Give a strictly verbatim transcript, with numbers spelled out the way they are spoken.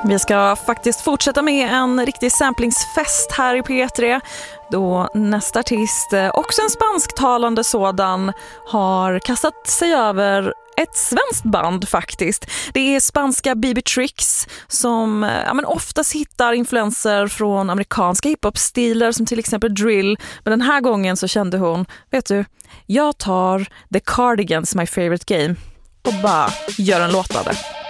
Vi ska faktiskt fortsätta med en riktig samplingsfest här i P tre då nästa artist, också en spansktalande sådan, har kastat sig över ett svenskt band faktiskt. Det är spanska B B Tricks som ja, men oftast hittar influenser från amerikanska hiphop-stilar som till exempel drill. Men den här gången så kände hon, vet du, jag tar The Cardigans My Favorite Game och bara gör en låt av det.